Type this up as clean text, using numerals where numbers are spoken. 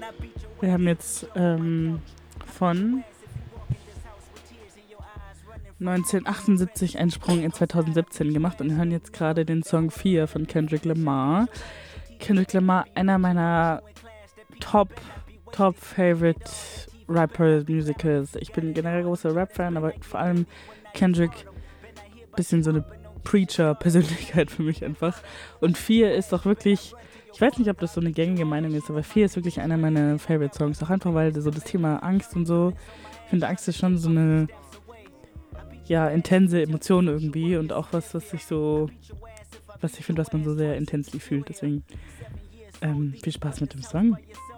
Wir haben jetzt von 1978 einen Sprung in 2017 gemacht und hören jetzt gerade den Song 4 von Kendrick Lamar. Kendrick Lamar, einer meiner Top-Favorite Rapper, Musicals. Ich bin generell großer Rap-Fan, aber vor allem Kendrick, bisschen so eine Preacher-Persönlichkeit für mich einfach. Und 4 ist doch wirklich, ich weiß nicht, ob das so eine gängige Meinung ist, aber 4 ist wirklich einer meiner Favorite-Songs. Auch einfach, weil so das Thema Angst und so, ich finde, Angst ist schon so eine, ja, intense Emotion irgendwie und auch was ich finde, was man so sehr intensely fühlt. Deswegen viel Spaß mit dem Song.